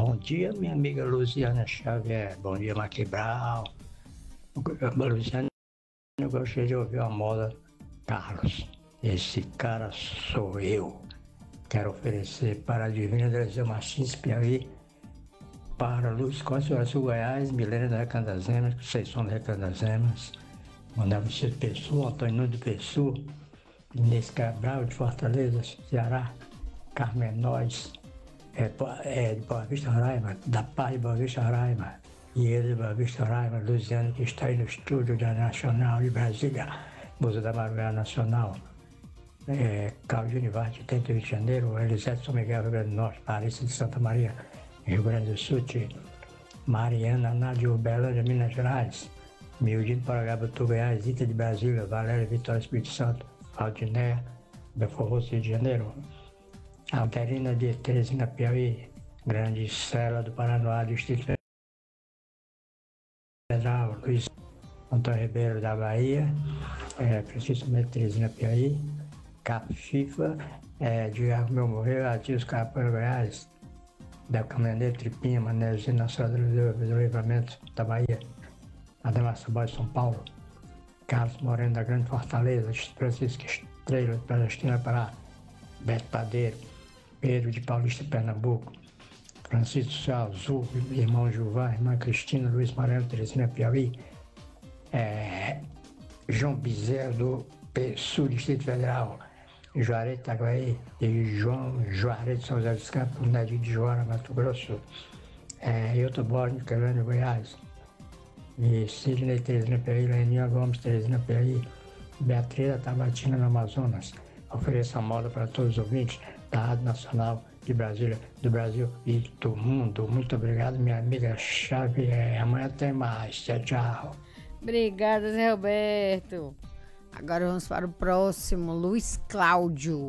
Bom dia, minha amiga Luciana Xavier. Bom dia, Maquibral. Luciana, eu gostaria de ouvir a moda Carlos. Esse cara sou eu. Quero oferecer para a Divina Dracil Martins Piauí, para Luiz Costa do Sul Goiás, Milena da Recandazemas, Conceição da Recandazemas, mandava Ciro Pessoa, Antônio Nuno de Pessoa, Inês Cabral de Fortaleza, Ceará, Carmen Nós, de Boa Vista Roraima, da Paz de Boa Vista Roraima, e ele de Boa Vista Roraima, Luciano, que está aí no estúdio da Nacional de Brasília, Museu da Madrugada Nacional, Claudio Univar, de Tente, Rio de Janeiro, Elisete São Miguel, Rio Grande do Norte, Larissa de Santa Maria, Rio Grande do Sul, Mariana Nádia Uberlândia, Minas Gerais, Mildinho Paragabutu, Goiás, Ita de Brasília, Valéria Vitória, Espírito Santo, Aldinéia, Belfort Roxo, Rio de Janeiro, Alterina de Teresina, Piauí, Grande Sela do Paranoá, Distrito Federal, Luiz Antônio Ribeiro da Bahia, Francisco de Teresina, Piauí, Capifa, Diago Meu Morreu, Atios Capão, Goiás, da Caminhoneiro, Tripinha, Manézinho, Nossa Senhora do Livramento da Bahia, Ademar Boy, São Paulo, Carlos Moreno da Grande Fortaleza, Francisco Estrela de Palestina, Pará, Beto Padeiro, Pedro de Paulista, Pernambuco, Francisco Sal, Azul, irmão Gilvar, irmã Cristina, Luiz Mariano, Teresina, Piauí, João Bezerra do Sul, Distrito Federal, Juarez Itaguaí e João Juarez de São José dos Campos, Nedinho de Joara, Mato Grosso, Hilton Borges, Carolina, Goiás, e Sidney Teresina, Piauí, Leninha Gomes, Teresina, Piauí, Beatriz da Tabatina, no Amazonas. Ofereço a moda para todos os ouvintes da Rádio Nacional de Brasília, do Brasil e do mundo. Muito obrigado, minha amiga Xavier. Amanhã tem mais. Tchau, tchau. Obrigada, Zé Roberto. Agora vamos para o próximo, Luiz Cláudio.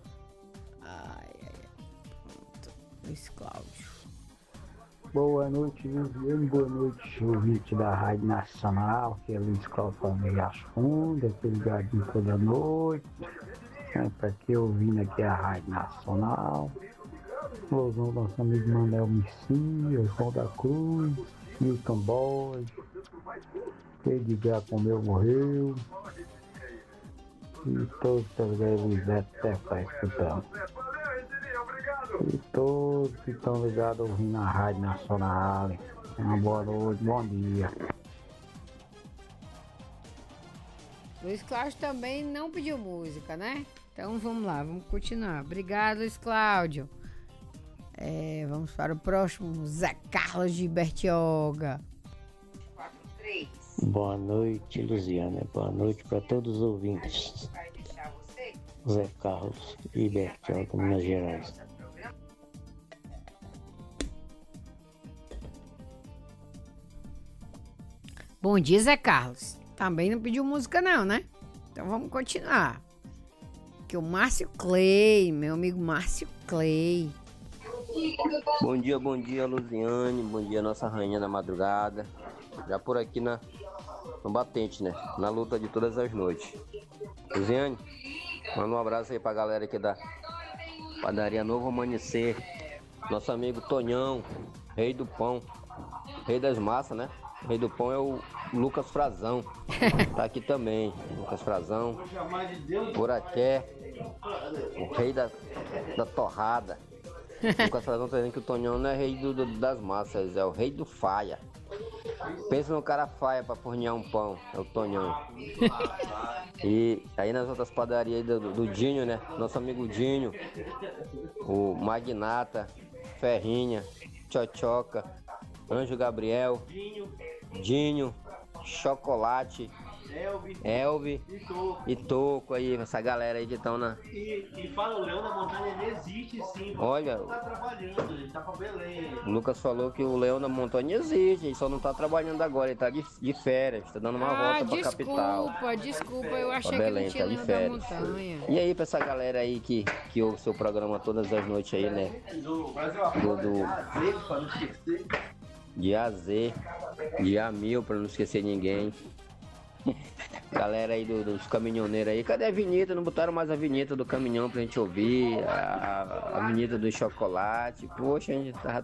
Pronto. Luiz Cláudio. Boa noite, Luciano. Boa noite, ouvinte da Rádio Nacional, que é Luiz Cláudio Palmeiras Fundo, aquele ligadinho toda noite. Para que ouvindo aqui a Rádio Nacional. Louvão, nosso amigo Manuel Messias, João da Cruz, Milton Borges, Edgar Comeu Morreu. E todos os Elisete está escutando. E todos que estão ligados ouvindo a Rádio Nacional. Uma boa noite, bom dia. Luiz Cláudio também não pediu música, né? Então vamos lá, vamos continuar. Obrigado, Luiz Cláudio. Vamos para o próximo, Zé Carlos de Bertioga. Boa noite, Luciana. Boa noite para todos os ouvintes. Zé Carlos de Bertioga, Minas Gerais. Bom dia, Zé Carlos. Também não pediu música não, né? Então vamos continuar. Que o Márcio Clay, meu amigo Márcio Clay. Bom dia, Luziane. Bom dia, nossa rainha da madrugada. Já por aqui no batente, né? Na luta de todas as noites. Luziane, manda um abraço aí pra galera aqui da Padaria Novo Amanhecer. Nosso amigo Tonhão, rei do pão. Rei das massas, né? O rei do pão é o Lucas Frazão. Tá aqui também. Lucas Frazão. Buraqué. O rei da torrada. Lucas Frazão tá dizendo que o Tonhão não é rei das massas, é o rei do faia. Pensa no cara faia pra fornear um pão, é o Tonhão. E aí nas outras padarias do Dinho, né? Nosso amigo Dinho, o Magnata, Ferrinha, Tchotchoca, Anjo Gabriel, Dinho, Chocolate, Elvi e Toco aí, essa galera aí que estão na... E fala, o Leão da Montanha ele existe sim. Olha, ele tá trabalhando, ele tá pra Belém. O Lucas falou que o Leão da Montanha existe, ele só não tá trabalhando agora, ele tá de férias, tá dando uma volta pra capital. Desculpa, eu achei Belém, que não tinha tá de Leão da férias. Montanha. E aí pra essa galera aí que ouve seu programa todas as noites aí, né? De AZ, de A1000, pra não esquecer ninguém. Galera aí dos caminhoneiros aí, cadê a vinheta? Não botaram mais a vinheta do caminhão pra gente ouvir, a vinheta do chocolate. Poxa, a gente tava